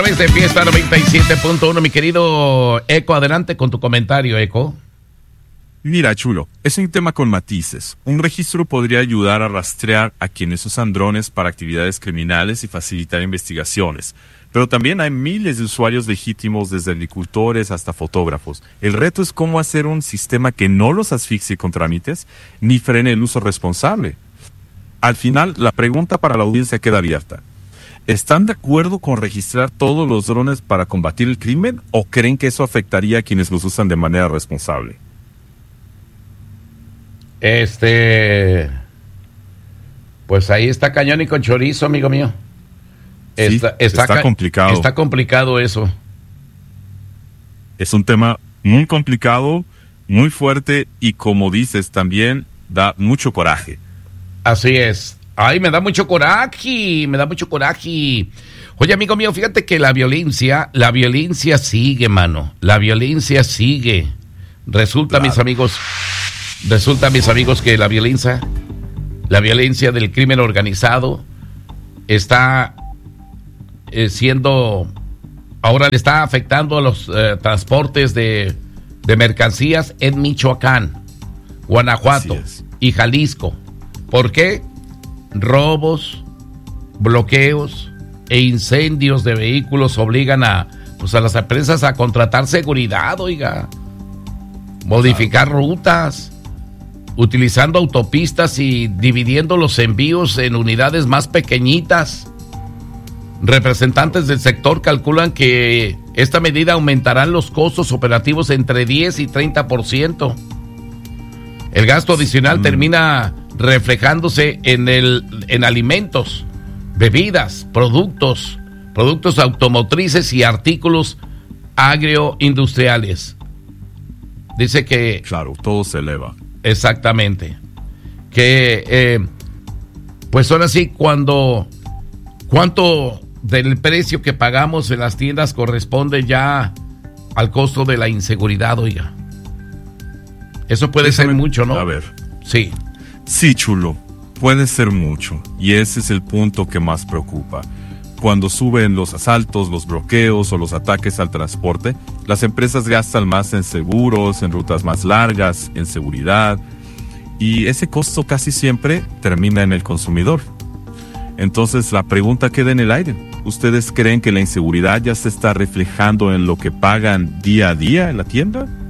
De Fiesta 97.1, mi querido Eco, adelante con tu comentario, Eco. Mira, chulo, es un tema con matices. Un registro podría ayudar a rastrear a quienes usan drones para actividades criminales y facilitar investigaciones. Pero también hay miles de usuarios legítimos, desde agricultores hasta fotógrafos. El reto es cómo hacer un sistema que no los asfixie con trámites ni frene el uso responsable. Al final, la pregunta para la audiencia queda abierta. ¿Están de acuerdo con registrar todos los drones para combatir el crimen o creen que eso afectaría a quienes los usan de manera responsable? Pues ahí está cañón y con chorizo, amigo mío. Está complicado. Está complicado eso. Es un tema muy complicado, muy fuerte y, como dices, también da mucho coraje. Así es. Ay, me da mucho coraje. Oye, amigo mío, fíjate que la violencia sigue, mano. La violencia sigue. Resulta, claro, mis amigos, que la violencia del crimen organizado está ahora le está afectando a los transportes de mercancías en Michoacán, Guanajuato y Jalisco. ¿Por qué? Robos, bloqueos e incendios de vehículos obligan a las empresas a contratar seguridad, modificar rutas, utilizando autopistas y dividiendo los envíos en unidades más pequeñitas. Representantes del sector calculan que esta medida aumentará los costos operativos entre 10 y 30%. El gasto adicional termina reflejándose en alimentos, bebidas, productos automotrices y artículos agroindustriales. Dice que... Claro, todo se eleva. Exactamente. Que, pues ahora sí, ¿cuánto del precio que pagamos en las tiendas corresponde ya al costo de la inseguridad, Eso puede ser mucho, ¿no? A ver. Sí. Sí, chulo, puede ser mucho, y ese es el punto que más preocupa. Cuando suben los asaltos, los bloqueos o los ataques al transporte, las empresas gastan más en seguros, en rutas más largas, en seguridad, y ese costo casi siempre termina en el consumidor. Entonces la pregunta queda en el aire. ¿Ustedes creen que la inseguridad ya se está reflejando en lo que pagan día a día en la tienda?